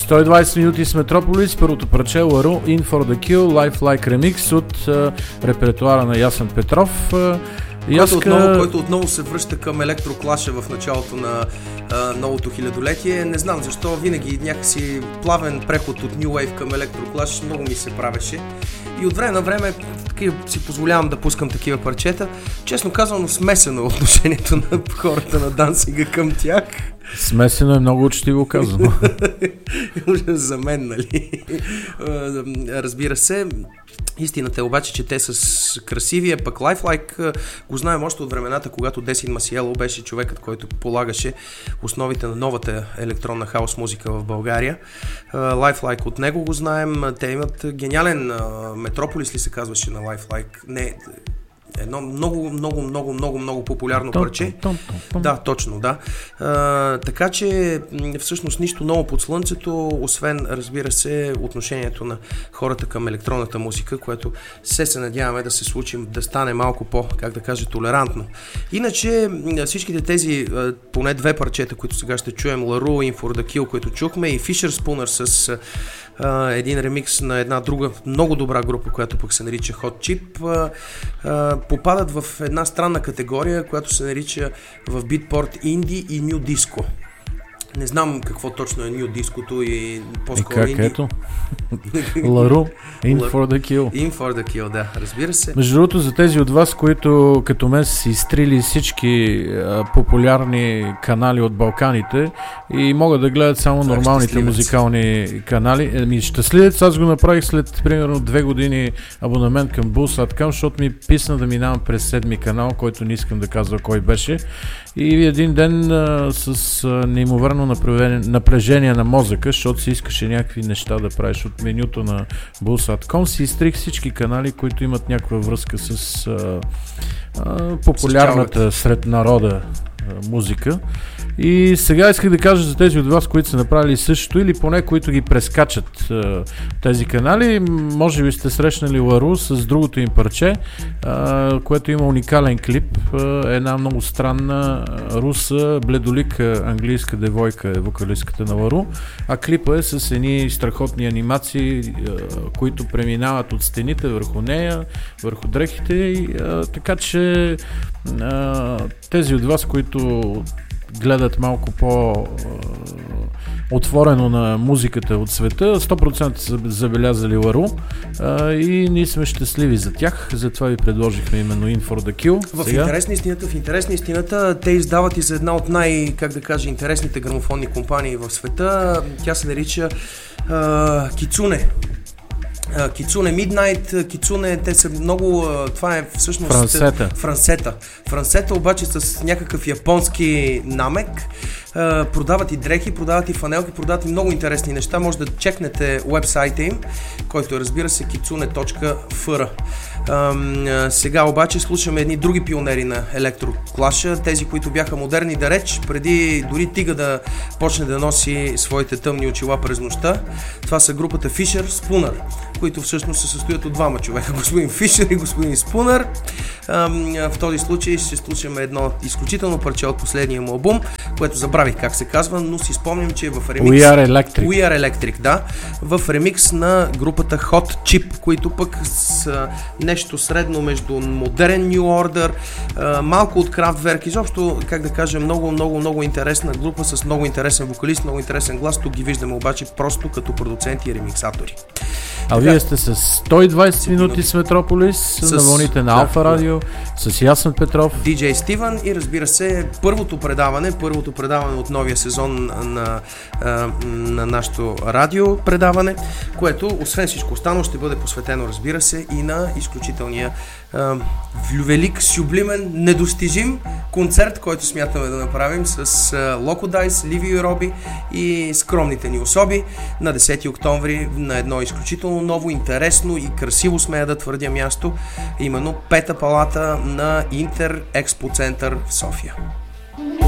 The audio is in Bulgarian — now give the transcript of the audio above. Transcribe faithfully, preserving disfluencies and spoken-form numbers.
сто и двайсет минути с Метрополис, първото парче Лару, In for the Kill, Life Like Remix от uh, репертуара на Ясен Петров. Uh, който, Яска... отново, който отново се връща към електроклаша в началото на а, новото хилядолетие. Не знам защо, винаги някакси плавен преход от New Wave към електроклаш много ми се правеше. И от време на време такива, си позволявам да пускам такива парчета. Честно казано, смесено отношението на хората на дансинга към тях. Смесено е много учтиво казано. За мен, нали? Разбира се. Истината е обаче, че те са красиви, пък Lifelike го знаем още от времената, когато Десин Масиело беше човекът, който полагаше основите на новата електронна хаос музика в България. Lifelike от него го знаем, те имат гениален Метрополис ли се казваше на Lifelike? Не, едно много, много, много, много, много популярно парче. Да, точно, да. А, така че всъщност нищо ново под слънцето, освен, разбира се, отношението на хората към електронната музика, което се се надяваме да се случи, да стане малко по, как да кажа, толерантно. Иначе всичките тези поне две парчета, които сега ще чуем, Лару, In for the Kill, които чухме, и Fisher Spooner с Uh, един ремикс на една друга много добра група, която пък се нарича Hot Chip, uh, uh, попадат в една странна категория, която се нарича в битпорт инди и ню диско. Не знам какво точно е ню диското и по-скоро инди. И как ето? Лару, In for the Kill. In for the Kill, да, разбира се. Между другото, за тези от вас, които като мен са си изтрили всички а, популярни канали от Балканите и могат да гледат само това нормалните музикални канали. Еми, щастливец, аз го направих след примерно две години абонамент към Булсаткам, защото ми писна да минавам през седми канал, който не искам да казва кой беше. И един ден а, с а, неимоверно напрежение на мозъка, защото си искаше някакви неща да правиш от менюто на Булс точка ком, си изтрих всички канали, които имат някаква връзка с а, а, популярната сред народа а, музика. И сега исках да кажа за тези от вас, които са направили същото или поне които ги прескачат а, тези канали. Може би сте срещнали Лару с другото им парче, а, което има уникален клип. А, една много странна руса, бледолика английска девойка е вокалистката на Лару, а клипа е с едни страхотни анимации, а, които преминават от стените върху нея, върху дрехите. И, а, така че а, тези от вас, които гледат малко по-отворено на музиката от света, сто процента са забелязали Лару а, и ние сме щастливи за тях, затова ви предложихме именно In for the Kill. В интерес на истината, в интерес на истината, те издават и за една от най, как да кажа, интересните грамофонни компании в света. Тя се нарича Кицуне. Кицуне Midnight, Кицуне, те са много, това е всъщност Франсета. Франсета. Франсета обаче с някакъв японски намек. Продават и дрехи, продават и фанелки, продават и много интересни неща. Може да чекнете уебсайта им, който е, разбира се, кицуне точка еф ар. Сега обаче слушаме едни други пионери на електроклаша, тези, които бяха модерни да реч, преди дори Тига да почне да носи своите тъмни очила през нощта. Това са групата Fisher Spooner, които всъщност се състоят от двама човека, господин Фишер и господин Спунър. В този случай ще слушаме едно изключително парче от последния му албум, което забравих как се казва, но си спомням, че е в ремикс... We Are Electric. We Are Electric, да. В ремикс на групата Hot Chip, които пък са нещо средно между модерен New Order, малко от Kraftwerk, изобщо, как да кажа, много, много, много интересна група с много интересен вокалист, много интересен глас. Тук ги виждаме обаче просто като продуценти и ремиксатори. А така, вие сте с сто и двайсет минути с Метрополис, с, на вълните на да, Алфа Радио, да. С Ясен Петров, диджей Стивън и, разбира се, първото предаване, първото предаване от новия сезон на, на нашото радио предаване, което, освен всичко останало, ще бъде посветено, разбира се, и на изключителния велик, сюблимен, недостижим концерт, който смятаме да направим с Локо Дайс, Ливио Роби и скромните ни особи на десети октомври на едно изключително ново, интересно и красиво, смея да твърдя, място, именно Пета палата на Интер Експо Център в София.